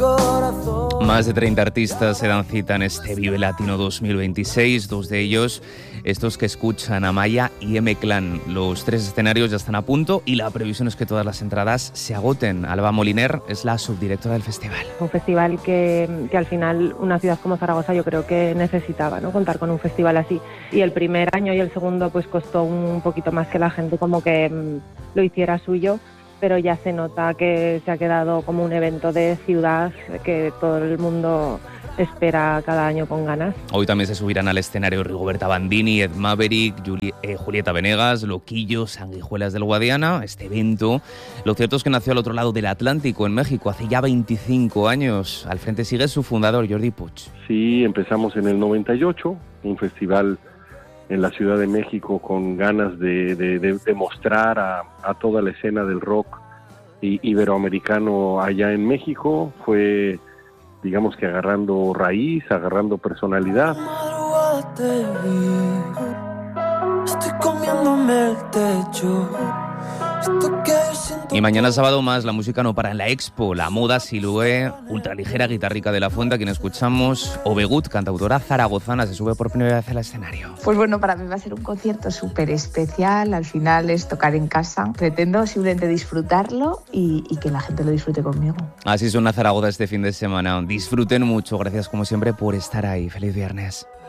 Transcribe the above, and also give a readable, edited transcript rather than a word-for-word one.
Más de 30 artistas se dan cita en este Vive Latino 2026, dos de ellos estos que escuchan, Amaya y M-Clan. Los 3 escenarios ya están a punto y la previsión es que todas las entradas se agoten. Alba Moliner es la subdirectora del festival. Un festival que al final una ciudad como Zaragoza yo creo que necesitaba, ¿no?, contar con un festival así. Y el primer año y el segundo pues costó un poquito más que la gente como que lo hiciera suyo, pero ya se nota que se ha quedado como un evento de ciudad que todo el mundo espera cada año con ganas. Hoy también se subirán al escenario Rigoberta Bandini, Ed Maverick, Julieta Venegas, Loquillo, Sanguijuelas del Guadiana. Este evento, lo cierto es que nació al otro lado del Atlántico, en México, hace ya 25 años. Al frente sigue su fundador, Jordi Puig. Sí, empezamos en el 98, un festival en la Ciudad de México con ganas de mostrar a toda la escena del rock iberoamericano allá en México. Fue, digamos que agarrando raíz, agarrando personalidad. Estoy comiéndome el techo. Y mañana sábado más, la música no para en la Expo, la moda Silué, ultraligera, guitarrica de la Fuente, a quien escuchamos, o Begut, cantautora zaragozana, se sube por primera vez al escenario. Pues bueno, para mí va a ser un concierto súper especial, al final es tocar en casa, pretendo simplemente disfrutarlo y que la gente lo disfrute conmigo. Así suena Zaragoza este fin de semana, disfruten mucho, gracias como siempre por estar ahí, feliz viernes.